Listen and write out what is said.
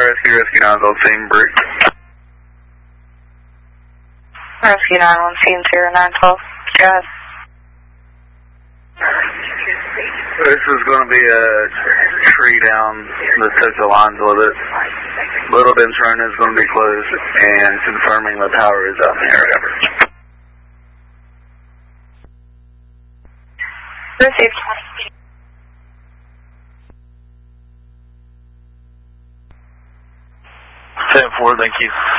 Rescue 9 on same break. Rescue 9 on scene 0912. Go ahead. This is going to be a tree down the central lines with it. Little Bench Run is going to be closed and confirming the power is out in the area. Received. 10-4, thank you.